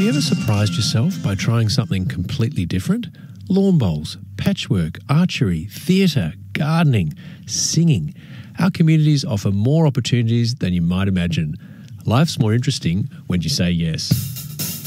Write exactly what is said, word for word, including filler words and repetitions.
you ever surprised yourself by trying something completely different? Lawn bowls, patchwork, archery, theatre, gardening, singing. Our communities offer more opportunities than you might imagine. Life's more interesting when you say yes.